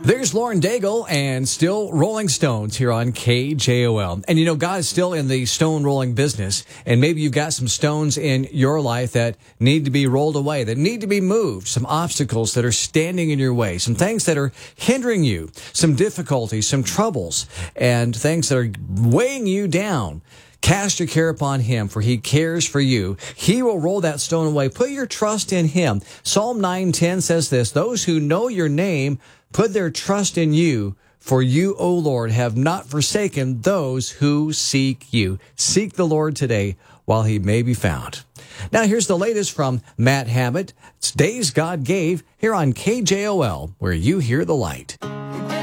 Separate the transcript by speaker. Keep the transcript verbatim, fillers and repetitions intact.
Speaker 1: There's Lauren Daigle and still Rolling Stones here on K J O L. And you know, God is still in the stone rolling business. And maybe you've got some stones in your life that need to be rolled away, that need to be moved, some obstacles that are standing in your way, some things that are hindering you, some difficulties, some troubles, and things that are weighing you down. Cast your care upon him, for he cares for you. He will roll that stone away. Put your trust in him. Psalm nine ten says this, those who know your name put their trust in you, for you, O Lord, have not forsaken those who seek you. Seek the Lord today while he may be found. Now here's the latest from Matt Hammett. It's Days God Gave here on K J O L, where you hear the light.